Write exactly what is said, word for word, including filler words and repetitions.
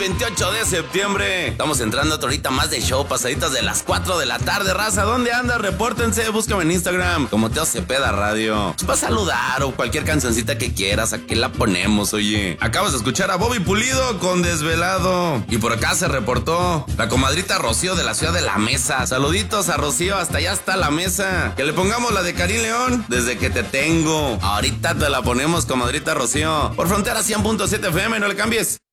veintiocho de septiembre. Estamos entrando a ahorita más de show, pasaditas de las cuatro de la tarde, raza. ¿Dónde andas? Repórtense, búscame en Instagram como Teo Cepeda Radio. Pues para saludar o cualquier cancioncita que quieras, aquí la ponemos, oye. Acabas de escuchar a Bobby Pulido con Desvelado. Y por acá se reportó la comadrita Rocío de la ciudad de La Mesa. Saluditos a Rocío, hasta allá está La Mesa. Que le pongamos la de Karim León, Desde que te tengo. Ahorita te la ponemos, comadrita Rocío. Por Frontera cien punto siete F M, no le cambies.